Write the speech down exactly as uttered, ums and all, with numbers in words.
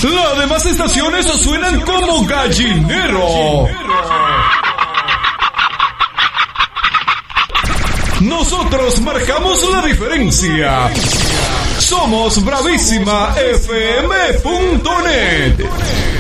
Las demás estaciones suenan como gallinero. Nosotros marcamos la diferencia. Somos Bravísima F M punto net.